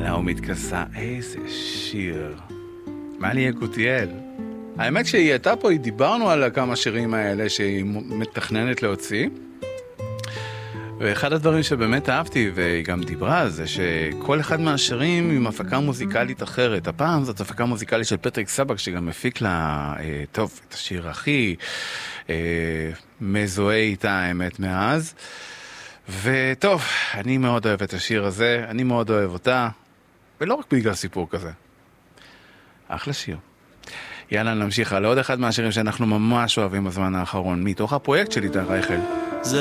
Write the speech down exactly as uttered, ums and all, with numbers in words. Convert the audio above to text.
נעמי מתכסה, איזה שיר. מלי יקותיאל. האמת שהיא הייתה פה, היא דיברנו על כמה שירים האלה שהיא מתכננת להוציא. ואחד הדברים שבאמת אהבתי, והיא גם דיברה על זה, שכל אחד מהשירים עם הפקה מוזיקלית אחרת. הפעם זאת הפקה מוזיקלית של פטריק סבק, שגם מפיק לה, אה, טוב, את השיר הכי אה, מזוהה איתה, האמת, מאז. וטוב, אני מאוד אוהב את השיר הזה, אני מאוד אוהב אותה, ולא רק בגלל סיפור כזה. אחלה שיר. יאללה, נמשיך על עוד אחד מהשירים שאנחנו ממש אוהבים בזמן האחרון, מתוך הפרויקט של איתי רייכל.